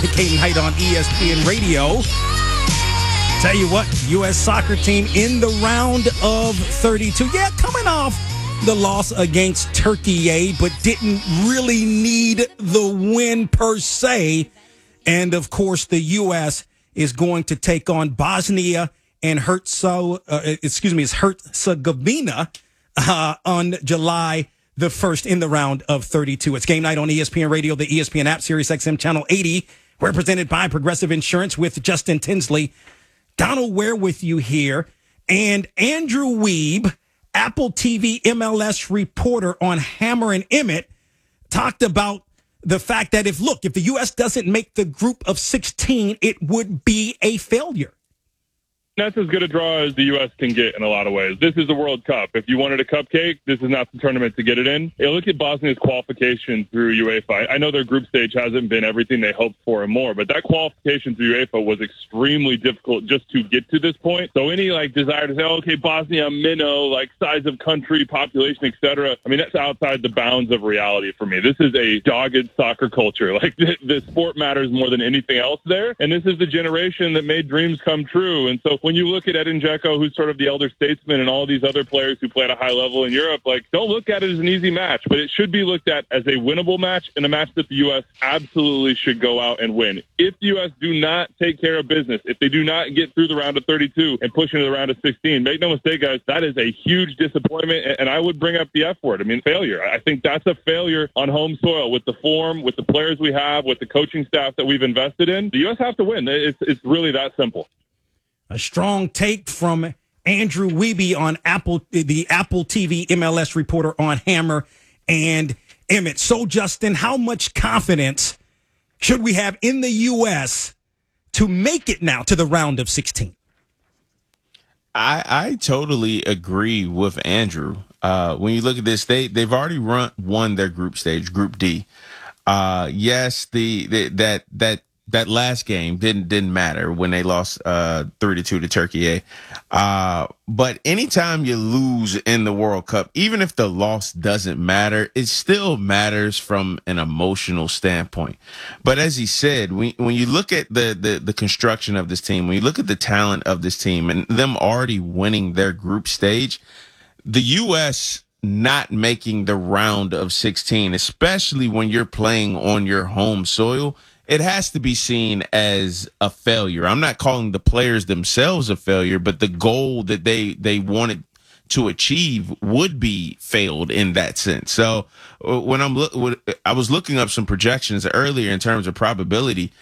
Game Night on ESPN Radio. Tell you what, U.S. soccer team in the round of 32. Yeah, coming off the loss against Turkey, but didn't really need the win per se. And, of course, the U.S. is going to take on Bosnia and Herzegovina on July the 1st in the round of 32. It's Game Night on ESPN Radio, the ESPN app, Sirius XM Channel 80, represented by Progressive Insurance with Justin Tinsley. Donald Ware with you here. And Andrew Wiebe, Apple TV MLS reporter on Hammer and Emmett, talked about the fact that if the U.S. doesn't make the group of 16, it would be a failure. That's as good a draw as the U.S. can get in a lot of ways. This is the World Cup. If you wanted a cupcake, this is not the tournament to get it in. Look at Bosnia's qualification through UEFA. I know their group stage hasn't been everything they hoped for and more, but that qualification through UEFA was extremely difficult just to get to this point. So any desire to say, okay, Bosnia, minnow, size of country, population, etc. I mean, that's outside the bounds of reality for me. This is a dogged soccer culture. The sport matters more than anything else there. And this is the generation that made dreams come true. And so when you look at Edin Dzeko, who's sort of the elder statesman, and all these other players who play at a high level in Europe, don't look at it as an easy match, but it should be looked at as a winnable match and a match that the U.S. absolutely should go out and win. If the U.S. do not take care of business, if they do not get through the round of 32 and push into the round of 16, make no mistake, guys, that is a huge disappointment, and I would bring up the F word. I mean, failure. I think that's a failure on home soil with the form, with the players we have, with the coaching staff that we've invested in. The U.S. have to win. It's really that simple. A strong take from Andrew Wiebe on the Apple TV MLS reporter on Hammer and Emmett. So, Justin, how much confidence should we have in the U.S. to make it now to the round of 16? I totally agree with Andrew. When you look at this, they've already won their group stage, Group D. Yes, that last game didn't matter when they lost 3-2 to Turkey. But anytime you lose in the World Cup, even if the loss doesn't matter, it still matters from an emotional standpoint. But as he said, when you look at the construction of this team, when you look at the talent of this team and them already winning their group stage, the U.S. not making the round of 16, especially when you're playing on your home soil, it has to be seen as a failure. I'm not calling the players themselves a failure, but the goal that they wanted to achieve would be failed in that sense. So when I was looking up some projections earlier in terms of probability,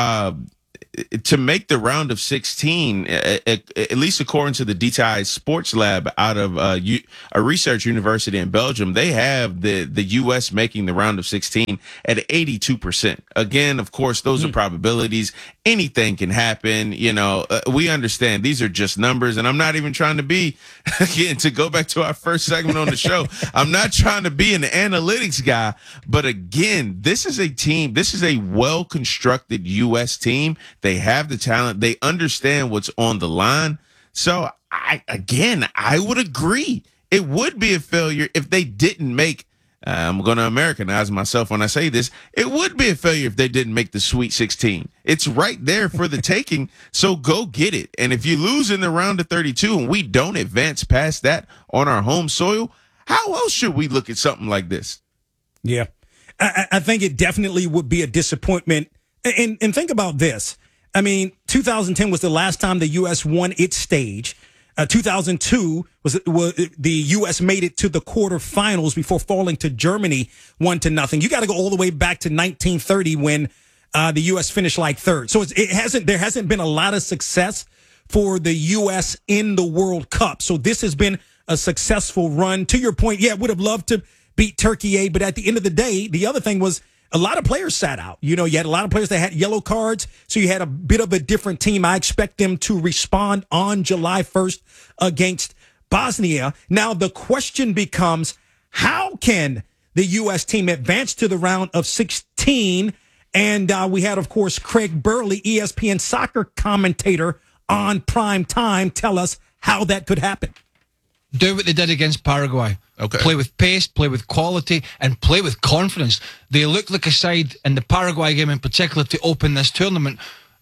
to make the round of 16, at least according to the DTI Sports Lab out of a research university in Belgium, they have the U.S. making the round of 16 at 82%. Again, of course, those are probabilities. Anything can happen. We understand these are just numbers, and I'm not even trying to be, again, to go back to our first segment on the show, I'm not trying to be an analytics guy, but again, this is a well-constructed U.S. team. They have the talent. They understand what's on the line. So, I would agree. It would be a failure if they didn't make, I'm going to Americanize myself when I say this, it would be a failure if they didn't make the Sweet 16. It's right there for the taking, so go get it. And if you lose in the round of 32 and we don't advance past that on our home soil, how else should we look at something like this? Yeah, I think it definitely would be a disappointment. And think about this. I mean, 2010 was the last time the U.S. won its stage. 2002 was the U.S. made it to the quarterfinals before falling to Germany 1-0. You got to go all the way back to 1930 when the U.S. finished third. So there hasn't been a lot of success for the U.S. in the World Cup. So this has been a successful run. To your point, yeah, would have loved to beat Turkey, but at the end of the day, the other thing was, a lot of players sat out. You had a lot of players that had yellow cards, so you had a bit of a different team. I expect them to respond on July 1st against Bosnia. Now, the question becomes, how can the U.S. team advance to the round of 16? And we had, of course, Craig Burley, ESPN soccer commentator on Prime Time, tell us how that could happen. Do what they did against Paraguay. Okay. Play with pace, play with quality, and play with confidence. They look like a side in the Paraguay game in particular to open this tournament.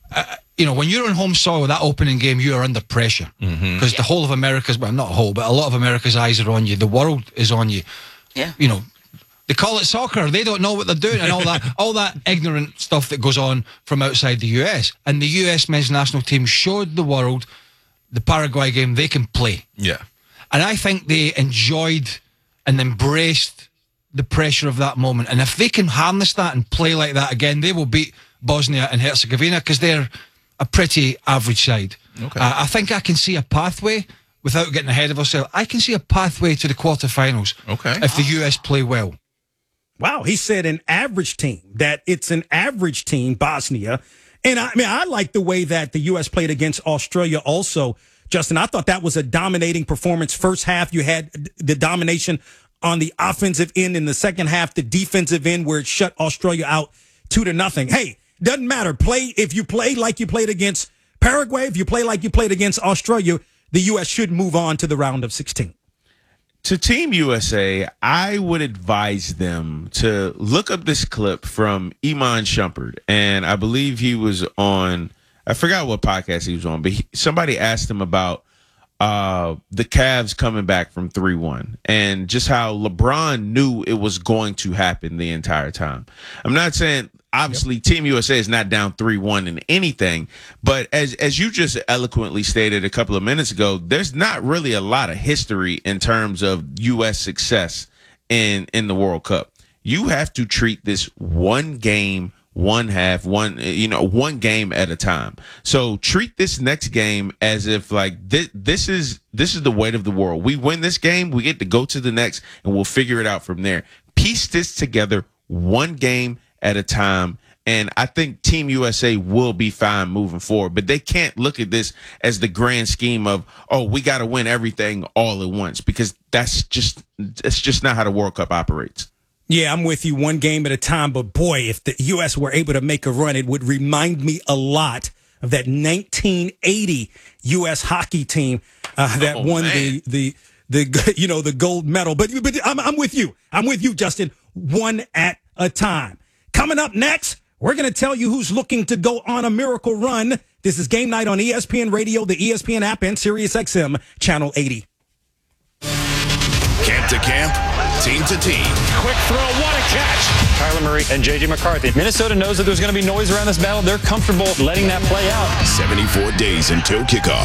When you're on home soil with that opening game, you are under pressure because the whole of America's, well, not whole, but a lot of America's eyes are on you. The world is on you. Yeah. They call it soccer. They don't know what they're doing and all that ignorant stuff that goes on from outside the US. And the US men's national team showed the world the Paraguay game they can play. Yeah. And I think they enjoyed and embraced the pressure of that moment. And if they can harness that and play like that again, they will beat Bosnia and Herzegovina because they're a pretty average side. Okay. I think I can see a pathway, without getting ahead of ourselves, I can see a pathway to the quarterfinals. Okay. If the US play well. Wow, he said an average team, that it's an average team, Bosnia. And I like the way that the U.S. played against Australia also, Justin. I thought that was a dominating performance. First half, you had the domination on the offensive end. In the second half, the defensive end where it shut Australia out 2-0. Hey, doesn't matter. If you play like you played against Paraguay, if you play like you played against Australia, the U.S. should move on to the round of 16. To Team USA, I would advise them to look up this clip from Iman Shumpert. And I believe he was on, I forgot what podcast he was on, but somebody asked him about the Cavs coming back from 3-1 and just how LeBron knew it was going to happen the entire time. I'm not saying, obviously, Team USA is not down 3-1 in anything, but as you just eloquently stated a couple of minutes ago, there's not really a lot of history in terms of U.S. success in the World Cup. You have to treat this one game, one half, one game at a time. So treat this next game as if like this is the weight of the world. We win this game, we get to go to the next, and we'll figure it out from there. Piece this together one game at a time, and I think Team USA will be fine moving forward. But they can't look at this as the grand scheme of, oh, we got to win everything all at once, because it's just not how the World Cup operates. Yeah, I'm with you, one game at a time. But boy, if the U.S. were able to make a run, it would remind me a lot of that 1980 U.S. hockey team that won the gold medal. But I'm with you. I'm with you, Justin. One at a time. Coming up next, we're going to tell you who's looking to go on a miracle run. This is Game Night on ESPN Radio, the ESPN app, and SiriusXM Channel 80. Camp to camp, team to team. Quick throw, what a catch. Kyler Murray and J.J. McCarthy. Minnesota knows that there's going to be noise around this battle. They're comfortable letting that play out. 74 days until kickoff.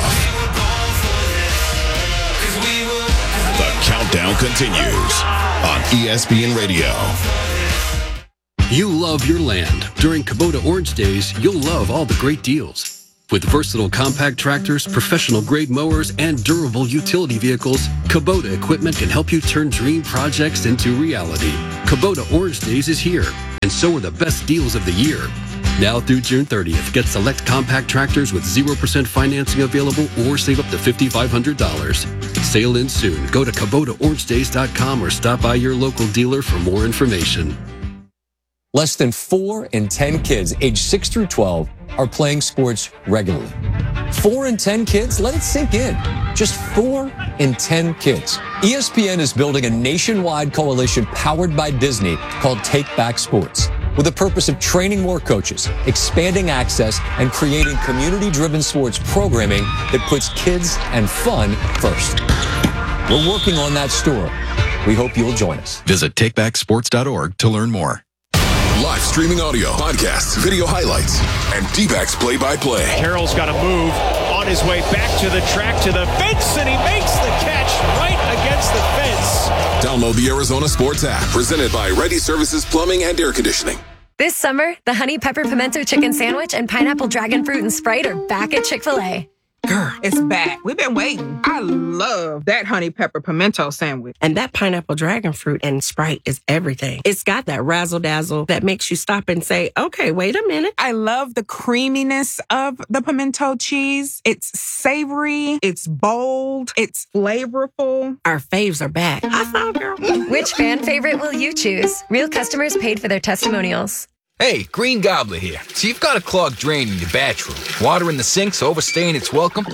The countdown continues on ESPN Radio. You love your land. During Kubota Orange Days, you'll love all the great deals. With versatile compact tractors, professional-grade mowers, and durable utility vehicles, Kubota equipment can help you turn dream projects into reality. Kubota Orange Days is here, and so are the best deals of the year. Now through June 30th, get select compact tractors with 0% financing available or save up to $5,500. Sale ends soon. Go to KubotaOrangeDays.com or stop by your local dealer for more information. Less than 4 in 10 kids aged 6 through 12 are playing sports regularly. 4 in 10 kids? Let it sink in. Just 4 in 10 kids. ESPN is building a nationwide coalition powered by Disney called Take Back Sports, with the purpose of training more coaches, expanding access, and creating community-driven sports programming that puts kids and fun first. We're working on that story. We hope you'll join us. Visit takebacksports.org to learn more. Live streaming audio, podcasts, video highlights, and D-backs play-by-play. Carroll's got to move on his way back to the track, to the fence, and he makes the catch right against the fence. Download the Arizona Sports app, presented by Ready Services Plumbing and Air Conditioning. This summer, the Honey Pepper Pimento Chicken Sandwich and Pineapple Dragon Fruit and Sprite are back at Chick-fil-A. Girl, it's back. We've been waiting. I love that honey pepper pimento sandwich. And that pineapple dragon fruit and Sprite is everything. It's got that razzle-dazzle that makes you stop and say, okay, wait a minute. I love the creaminess of the pimento cheese. It's savory. It's bold. It's flavorful. Our faves are back. I found, girl. Which fan favorite will you choose? Real customers paid for their testimonials. Hey, Green Gobbler here. So you've got a clogged drain in your bathroom. Water in the sink's overstaying its welcome?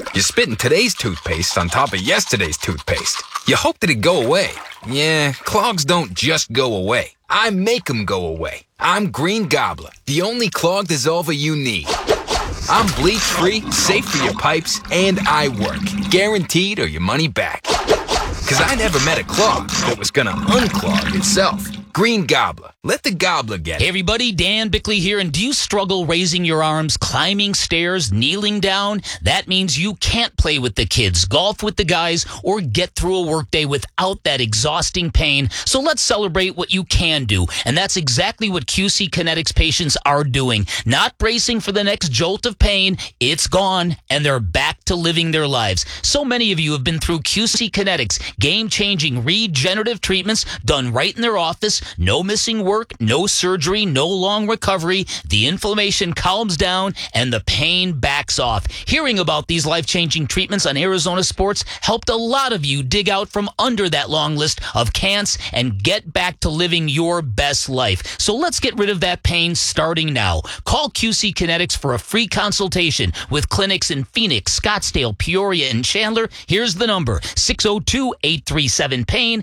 You spit in today's toothpaste on top of yesterday's toothpaste. You hope that it go away. Yeah, clogs don't just go away. I make them go away. I'm Green Gobbler, the only clog dissolver you need. I'm bleach-free, safe for your pipes, and I work. Guaranteed or your money back. Because I never met a clog that was gonna unclog itself. Green Gobbler. Let the gobbler get it. Hey everybody, Dan Bickley here, and do you struggle raising your arms, climbing stairs, kneeling down? That means you can't play with the kids, golf with the guys, or get through a workday without that exhausting pain. So let's celebrate what you can do, and that's exactly what QC Kinetics patients are doing. Not bracing for the next jolt of pain, it's gone, and they're back to living their lives. So many of you have been through QC Kinetics, game-changing regenerative treatments done right in their office. No missing work, no surgery, no long recovery. The inflammation calms down and the pain backs off. Hearing about these life-changing treatments on Arizona Sports helped a lot of you dig out from under that long list of can'ts and get back to living your best life. So let's get rid of that pain starting now. Call QC Kinetics for a free consultation with clinics in Phoenix, Scottsdale, Peoria, and Chandler. Here's the number, 602-837-PAIN,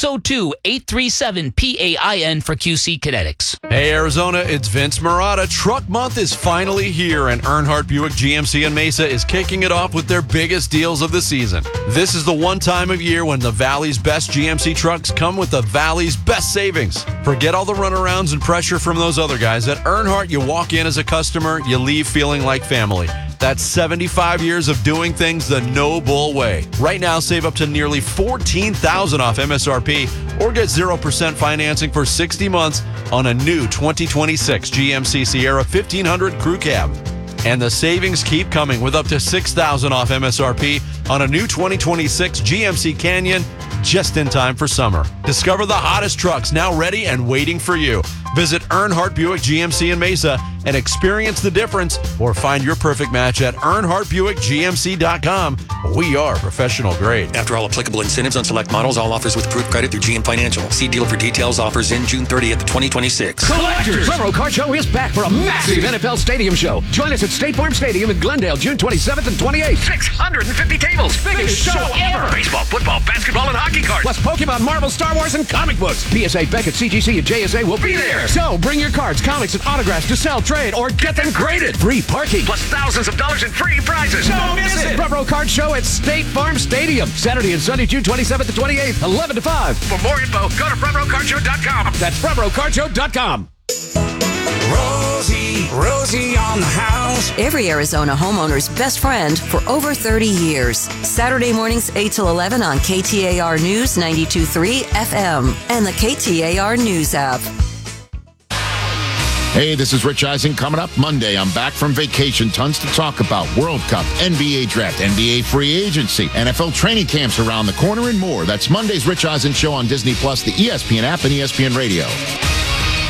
602-837-PAIN for QC Kinetics. Hey Arizona, it's Vince Marotta. Truck Month is finally here, and Earnhardt Buick GMC in Mesa is kicking it off with their biggest deals of the season. This is the one time of year when the Valley's best GMC trucks come with the Valley's best savings. Forget all the runarounds and pressure from those other guys. At Earnhardt, you walk in as a customer, you leave feeling like family. That's 75 years of doing things the no bull way. Right now, save up to nearly $14,000 off MSRP or get 0% financing for 60 months on a new 2026 GMC Sierra 1500 Crew Cab. And the savings keep coming with up to $6,000 off MSRP on a new 2026 GMC Canyon just in time for summer. Discover the hottest trucks now ready and waiting for you. Visit Earnhardt Buick GMC in Mesa and experience the difference, or find your perfect match at EarnhardtBuickGMC.com. We are professional grade. After all applicable incentives on select models, all offers with approved credit through GM Financial. See dealer for details. Offers in June 30th, 2026. Collectors! Fevro Car Show is back for a massive NFL Stadium show. Join us at State Farm Stadium in Glendale, June 27th and 28th. 650 tables. Biggest show ever. Baseball, football, basketball, and hockey cards. Plus Pokemon, Marvel, Star Wars, and comic books. PSA, Beckett, CGC, and JSA will be there. So bring your cards, comics, and autographs to sell, trade, or get them graded. Free parking. Plus thousands of dollars in free prizes. Don't miss it. Fevro Card Show at State Farm Stadium. Saturday and Sunday, June 27th and 28th, 11 to 5. For more info, go to FevroCardShow.com. That's FevroCardShow.com. Rosie on the house. Every Arizona homeowner's best friend for over 30 years. Saturday mornings 8 till 11 on KTAR News 92.3 FM and the KTAR News app. Hey, this is Rich Eisen. Coming up Monday, I'm back from vacation. Tons to talk about. World Cup, NBA draft, NBA free agency, NFL training camps around the corner, and more. That's Monday's Rich Eisen Show on Disney+, the ESPN app, and ESPN Radio.